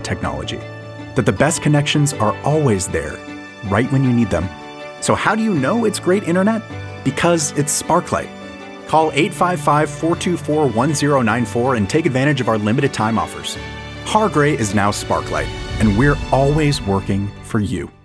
technology. That the best connections are always there, right when you need them. So how do you know it's great internet? Because it's Sparklight. Call 855-424-1094 and take advantage of our limited time offers. Hargray is now Sparklight, and we're always working for you.